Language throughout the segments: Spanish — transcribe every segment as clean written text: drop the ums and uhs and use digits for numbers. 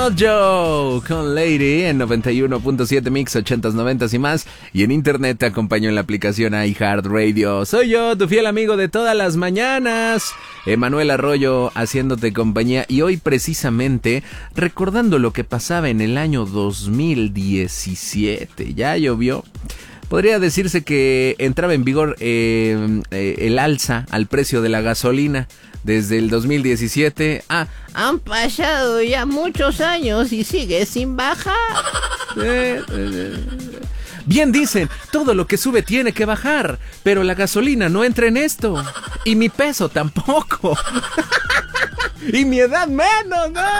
Joe con Lady en 91.7 Mix 80s, 90s y más, y en internet te acompaño en la aplicación iHeartRadio. Soy yo, tu fiel amigo de todas las mañanas, Emanuel Arroyo, haciéndote compañía, y hoy precisamente recordando lo que pasaba en el año 2017. Ya llovió. Podría decirse que entraba en vigor el alza al precio de la gasolina desde el 2017. Han pasado ya muchos años y sigue sin bajar. Bien dicen, todo lo que sube tiene que bajar, pero la gasolina no entra en esto. Y mi peso tampoco. Y mi edad menos, ¿no?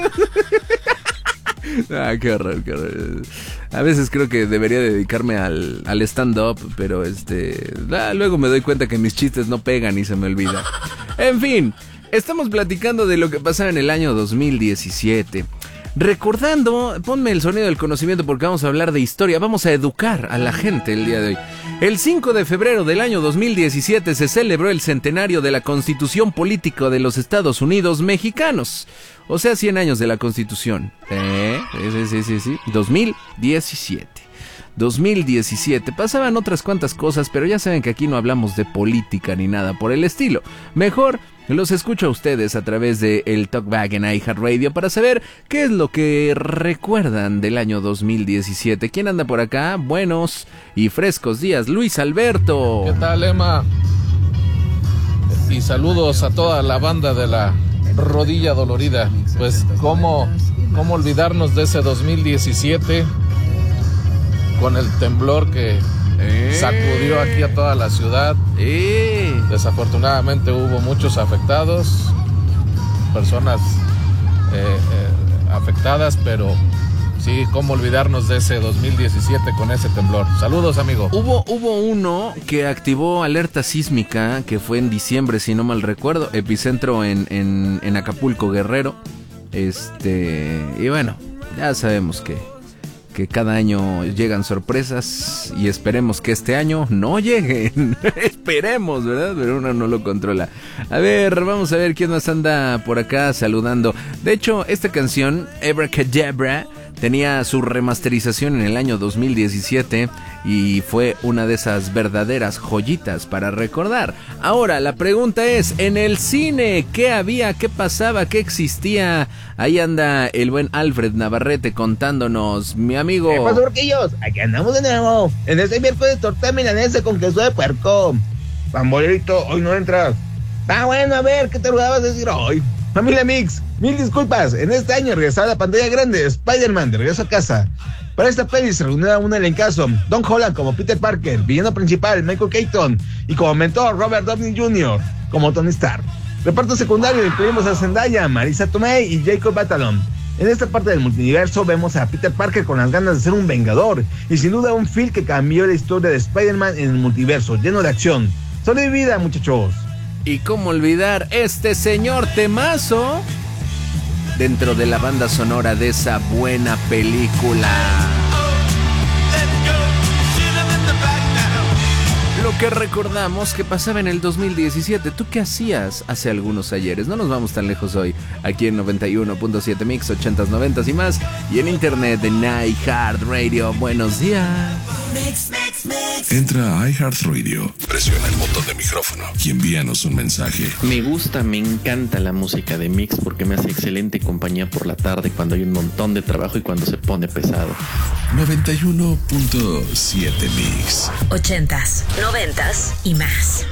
Qué horror, qué horror. A veces creo que debería dedicarme al stand-up, pero luego me doy cuenta que mis chistes no pegan y se me olvida. En fin, estamos platicando de lo que pasaba en el año 2017. Recordando, ponme el sonido del conocimiento porque vamos a hablar de historia, vamos a educar a la gente el día de hoy. El 5 de febrero del año 2017 se celebró el centenario de la Constitución Política de los Estados Unidos Mexicanos. O sea, 100 años de la Constitución. Sí. 2017. Pasaban otras cuantas cosas, pero ya saben que aquí no hablamos de política ni nada por el estilo. Mejor los escucho a ustedes a través de el Talkback en iHeartRadio para saber qué es lo que recuerdan del año 2017. ¿Quién anda por acá? Buenos y frescos días. Luis Alberto. ¿Qué tal, Emma? Y saludos a toda la banda de la rodilla dolorida. Pues, ¿cómo olvidarnos de ese 2017 con el temblor que sacudió aquí a toda la ciudad? Desafortunadamente hubo muchos afectados, personas afectadas, pero sí, cómo olvidarnos de ese 2017 con ese temblor. Saludos, amigo. Hubo uno que activó alerta sísmica, que fue en diciembre, si no mal recuerdo, epicentro en Acapulco, Guerrero. Y bueno, ya sabemos que cada año llegan sorpresas y esperemos que este año no lleguen. Esperemos, ¿verdad? Pero uno no lo controla. A ver, vamos a ver quién más anda por acá saludando. De hecho, esta canción, Abracadabra, tenía su remasterización en el año 2017 y fue una de esas verdaderas joyitas para recordar. Ahora, la pregunta es, en el cine, ¿qué había? ¿Qué pasaba? ¿Qué existía? Ahí anda el buen Alfred Navarrete contándonos, mi amigo. ¿Qué pasó, porquillos? Aquí andamos de nuevo, en este miércoles de torta milanesa con queso de puerco. Pambolito, hoy no entras. Bueno, a ver, ¿qué te rogabas decir hoy? Familia Mix, mil disculpas, en este año regresaba a la pantalla grande Spider-Man de regreso a casa. Para esta peli se reunió un elencazo: Tom Holland como Peter Parker, villano principal Michael Keaton, y como mentor Robert Downey Jr. como Tony Stark. Reparto secundario incluimos a Zendaya, Marisa Tomei y Jacob Batalon. En esta parte del multiverso vemos a Peter Parker con las ganas de ser un vengador, y sin duda un film que cambió la historia de Spider-Man en el multiverso, lleno de acción. ¡Salud y vida, muchachos! Y cómo olvidar este señor temazo dentro de la banda sonora de esa buena película. Lo que recordamos que pasaba en el 2017. ¿Tú qué hacías hace algunos ayeres? No nos vamos tan lejos hoy. Aquí en 91.7 Mix, 80s, 90s y más. Y en internet en iHeartRadio. Buenos días. Entra a iHeartRadio, presiona el botón de micrófono y envíanos un mensaje. Me encanta la música de Mix porque me hace excelente compañía por la tarde cuando hay un montón de trabajo y cuando se pone pesado. 91.7 Mix. 80s, 90s y más.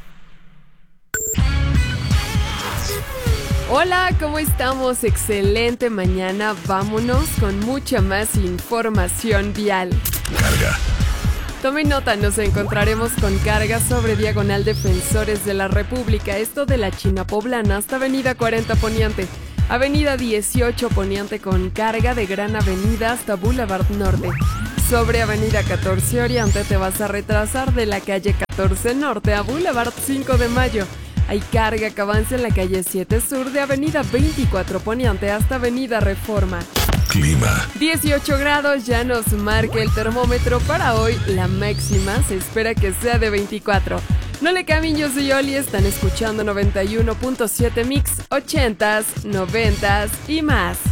Hola, ¿cómo estamos? Excelente mañana. Vámonos con mucha más información vial. Carga. Tome nota, nos encontraremos con carga sobre Diagonal Defensores de la República, esto de la China Poblana hasta Avenida 40 Poniente, Avenida 18 Poniente con carga de Gran Avenida hasta Boulevard Norte. Sobre Avenida 14 Oriente te vas a retrasar de la calle 14 Norte a Boulevard 5 de Mayo. Hay carga que avanza en la calle 7 Sur de Avenida 24 Poniente hasta Avenida Reforma. Clima. 18 grados ya nos marca el termómetro para hoy. La máxima se espera que sea de 24. No le cambien, yo soy Oli, están escuchando 91.7 Mix, 80s, 90s y más.